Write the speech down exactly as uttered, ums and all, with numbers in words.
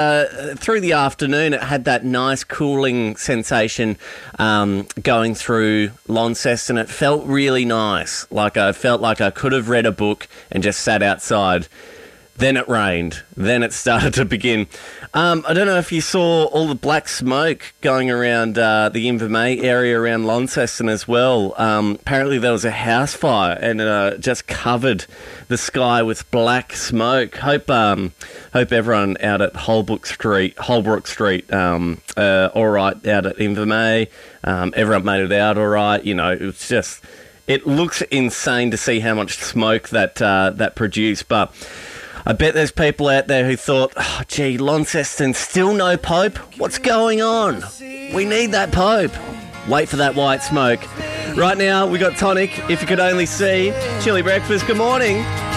Uh, through the afternoon, it had that nice cooling sensation um, going through Launceston. It felt really nice. Like I felt like I could have read a book and just sat outside. Then it rained. Then it started to begin. Um, I don't know if you saw all the black smoke going around uh, the Invermay area around Launceston as well. Um, apparently there was a house fire and uh, just covered the sky with black smoke. Hope um, hope everyone out at Holbrook Street, Holbrook Street, um, uh, all right out at Invermay. Um, everyone made it out all right. You know, it was just, it looks insane to see how much smoke that uh, that produced, but I bet there's people out there who thought, oh, gee, Launceston, still no Pope? What's going on? We need that Pope. Wait for that white smoke. Right now, we got Tonic, If You Could Only See. Chili Breakfast, good morning.